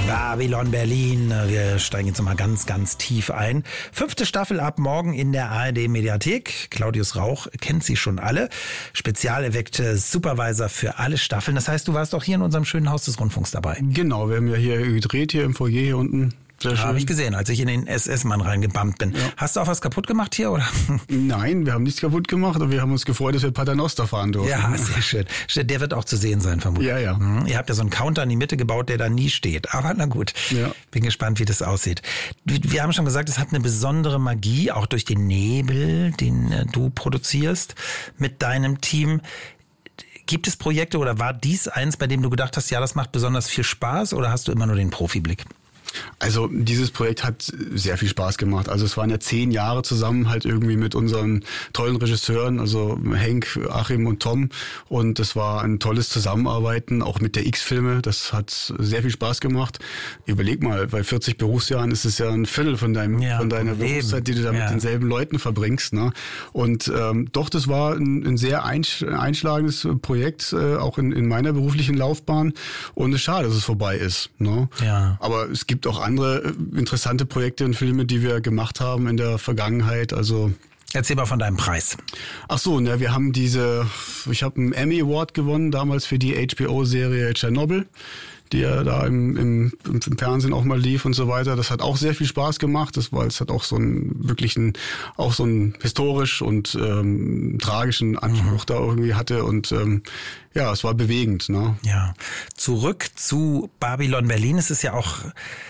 Babylon Berlin. Wir steigen jetzt mal ganz, ganz tief ein. 5. Staffel ab morgen in der ARD-Mediathek. Claudius Rauch kennt sie schon alle. Spezialeffekte, Supervisor für alle Staffeln. Das heißt, du warst auch hier in unserem schönen Haus des Rundfunks dabei. Genau, wir haben ja hier gedreht, hier im Foyer hier unten. Sehr schön. Habe ich gesehen, als ich in den SS-Mann reingebammt bin. Ja. Hast du auch was kaputt gemacht hier, oder? Nein, wir haben nichts kaputt gemacht, aber wir haben uns gefreut, dass wir Paternoster fahren durften. Ja, sehr schön. Der wird auch zu sehen sein, vermutlich. Ja. Ihr habt ja so einen Counter in die Mitte gebaut, der da nie steht. Aber na gut, bin gespannt, wie das aussieht. Wir haben schon gesagt, es hat eine besondere Magie, auch durch den Nebel, den du produzierst mit deinem Team. Gibt es Projekte oder war dies eins, bei dem du gedacht hast, ja, das macht besonders viel Spaß, oder hast du immer nur den Profiblick? Also dieses Projekt hat sehr viel Spaß gemacht. Also es waren ja 10 Jahre zusammen halt irgendwie mit unseren tollen Regisseuren, also Henk, Achim und Tom. Und das war ein tolles Zusammenarbeiten, auch mit der X-Filme. Das hat sehr viel Spaß gemacht. Überleg mal, bei 40 Berufsjahren ist es ja ein Viertel von deiner Berufszeit, die du da mit denselben Leuten verbringst. Ne? Und doch, das war ein sehr einschlagendes Projekt, auch in meiner beruflichen Laufbahn. Und es ist schade, dass es vorbei ist. Ne? Ja. Aber es gibt auch andere interessante Projekte und Filme, die wir gemacht haben in der Vergangenheit. Also erzähl mal von deinem Preis. Ach so, wir haben ich habe einen Emmy Award gewonnen, damals für die HBO-Serie Tschernobyl, die ja da im Fernsehen auch mal lief und so weiter. Das hat auch sehr viel Spaß gemacht. Es hat auch so einen historisch und tragischen Anspruch da irgendwie hatte und es war bewegend. Ne? Ja, zurück zu Babylon Berlin. Es ist ja auch,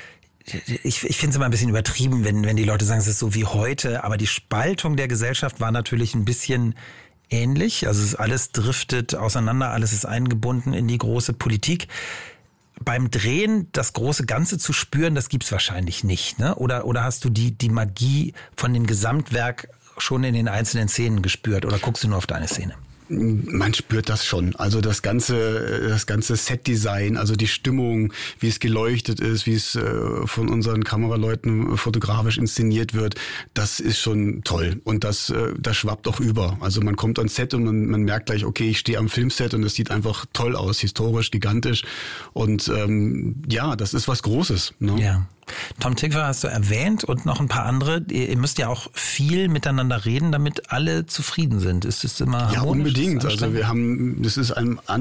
ich finde es immer ein bisschen übertrieben, wenn die Leute sagen, es ist so wie heute, aber die Spaltung der Gesellschaft war natürlich ein bisschen ähnlich. Also alles driftet auseinander, alles ist eingebunden in die große Politik. Beim Drehen das große Ganze zu spüren, das gibt's wahrscheinlich nicht, ne? Oder hast du die Magie von dem Gesamtwerk schon in den einzelnen Szenen gespürt, oder guckst du nur auf deine Szene? Man spürt das schon. Also das ganze Setdesign, also die Stimmung, wie es geleuchtet ist, wie es von unseren Kameraleuten fotografisch inszeniert wird, das ist schon toll. Und das schwappt auch über. Also man kommt ans Set und man merkt gleich, okay, ich stehe am Filmset und es sieht einfach toll aus, historisch, gigantisch. Und das ist was Großes. Ne? Ja. Tom Tykwer hast du erwähnt und noch ein paar andere. Ihr müsst ja auch viel miteinander reden, damit alle zufrieden sind. Ist es immer harmonisch? Ja, unbedingt. Also das ist ein